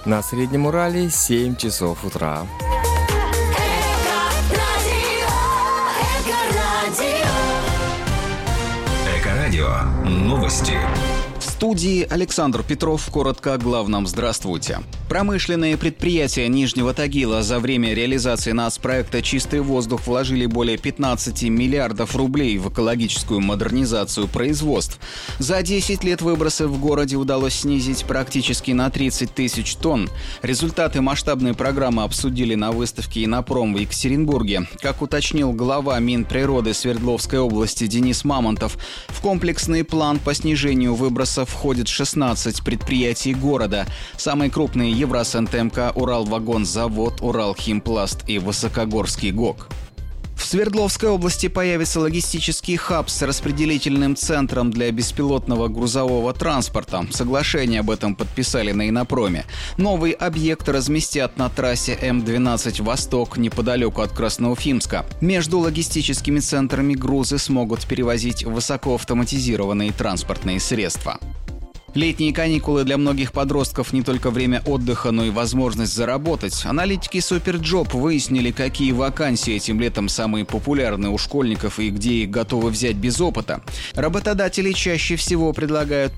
На Среднем Урале 7 часов утра. Эко-радио. Новости. В студии Александр Петров. Коротко о главном. Здравствуйте. Промышленные предприятия Нижнего Тагила за время реализации нацпроекта «Чистый воздух» вложили более 15 миллиардов рублей в экологическую модернизацию производств. За 10 лет выбросы в городе удалось снизить практически на 30 тысяч тонн. Результаты масштабной программы обсудили на выставке «Инопром» в Екатеринбурге. Как уточнил глава Минприроды Свердловской области Денис Мамонтов, в комплексный план по снижению выбросов входит 16 предприятий города. Самые крупные — Евросэнтэмка, Уралвагонзавод, Уралхимпласт и Высокогорский ГОК. В Свердловской области появится логистический хаб с распределительным центром для беспилотного грузового транспорта. Соглашение об этом подписали на Инопроме. Новый объект разместят на трассе М12 «Восток» неподалеку от Красноуфимска. Между логистическими центрами грузы смогут перевозить высокоавтоматизированные транспортные средства. Летние каникулы для многих подростков не только время отдыха, но и возможность заработать. Аналитики Суперджоп выяснили, какие вакансии этим летом самые популярные у школьников и где их готовы взять без опыта. Работодатели чаще всего предлагают